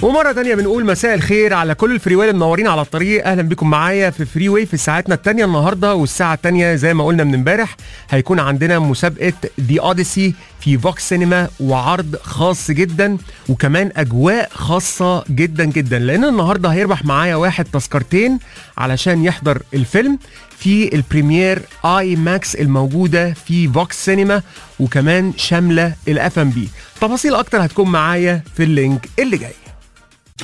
ومرة تانية بنقول مساء الخير على كل الفريوي المنورين على الطريق. اهلا بكم معايا في فريوي في ساعتنا التانية النهاردة. والساعة التانية زي ما قلنا من امبارح هيكون عندنا مسابقة دي اوديسي في فوكس سينما، وعرض خاص جدا وكمان اجواء خاصة جدا جدا، لان النهاردة هيربح معايا واحد تذكرتين علشان يحضر الفيلم في البريمير اي ماكس الموجودة في فوكس سينما، وكمان شاملة الاف ام بي. تفاصيل اكتر هتكون معايا في اللينك اللي جاي.